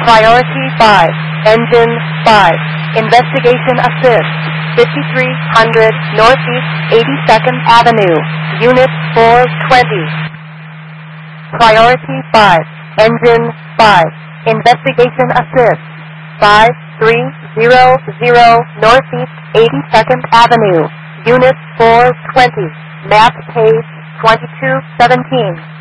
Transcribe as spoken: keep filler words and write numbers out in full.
Priority five, Engine five, Investigation Assist, fifty-three hundred Northeast eighty-second Avenue, Unit four twenty. Priority five, Engine five, Investigation Assist, five three zero zero Northeast eighty-second Avenue, Unit four twenty, Map Page twenty-two seventeen.